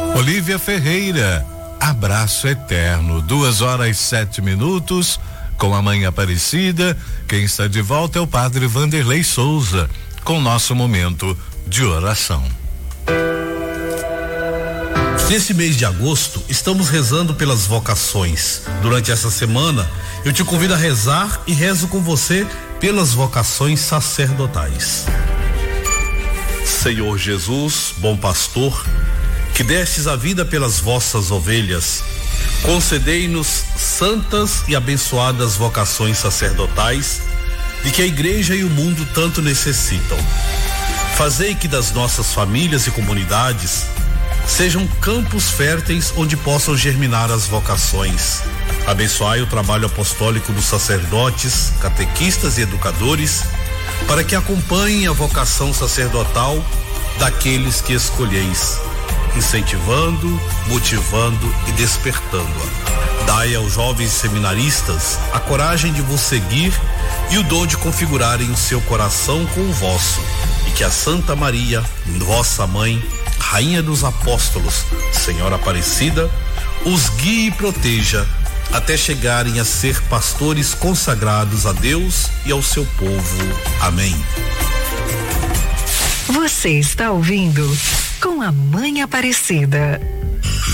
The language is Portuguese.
Olívia Ferreira, abraço eterno, 2h07, com a Mãe Aparecida. Quem está de volta é o Padre Vanderlei Souza, com nosso momento de oração. Nesse mês de agosto, estamos rezando pelas vocações. Durante essa semana, eu te convido a rezar e rezo com você pelas vocações sacerdotais. Senhor Jesus, bom pastor, que destes a vida pelas vossas ovelhas, concedei-nos santas e abençoadas vocações sacerdotais de que a igreja e o mundo tanto necessitam. Fazei que das nossas famílias e comunidades sejam campos férteis onde possam germinar as vocações. Abençoai o trabalho apostólico dos sacerdotes, catequistas e educadores, para que acompanhem a vocação sacerdotal daqueles que escolheis, incentivando, motivando e despertando-a. Dai aos jovens seminaristas a coragem de vos seguir e o dom de configurarem o seu coração com o vosso, e que a Santa Maria, vossa mãe, Rainha dos Apóstolos, Senhora Aparecida, os guie e proteja até chegarem a ser pastores consagrados a Deus e ao seu povo. Amém. Você está ouvindo Com a Mãe Aparecida.